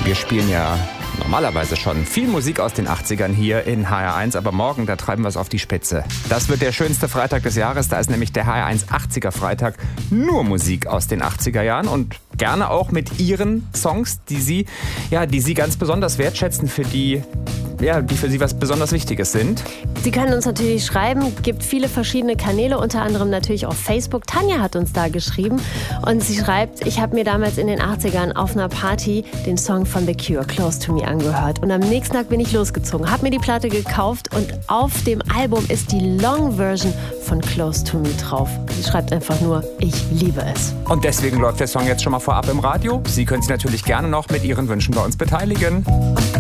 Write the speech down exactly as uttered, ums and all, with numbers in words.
Wir spielen ja normalerweise schon viel Musik aus den achtzigern hier in H R eins, aber morgen, da treiben wir es auf die Spitze. Das wird der schönste Freitag des Jahres, da ist nämlich der H R eins achtziger Freitag, nur Musik aus den achtziger Jahren und gerne auch mit Ihren Songs, die Sie, ja, die Sie ganz besonders wertschätzen, für die, ja, die für Sie was besonders Wichtiges sind. Sie können uns natürlich schreiben, gibt viele verschiedene Kanäle, unter anderem natürlich auf Facebook. Tanja hat uns da geschrieben und sie schreibt, ich habe mir damals in den achtzigern auf einer Party den Song von The Cure, Close to Me, angehört. Und am nächsten Tag bin ich losgezogen, habe mir die Platte gekauft und auf dem Album ist die Long Version von Close to Me drauf. Sie schreibt einfach nur, ich liebe es. Und deswegen läuft der Song jetzt schon mal vorab im Radio. Sie können sich natürlich gerne noch mit Ihren Wünschen bei uns beteiligen.